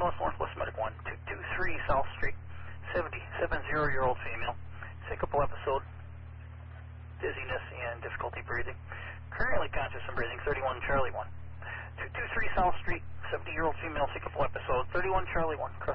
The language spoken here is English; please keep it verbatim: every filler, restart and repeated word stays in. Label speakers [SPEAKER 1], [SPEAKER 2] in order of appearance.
[SPEAKER 1] Southwest Northwest Medic one, two two three South Street, seventy-seven-year-old female, syncopal episode, dizziness and difficulty breathing, currently conscious and breathing, thirty-one Charlie one. two two three South Street, seventy-year-old female, syncopal episode, thirty-one Charlie one, crest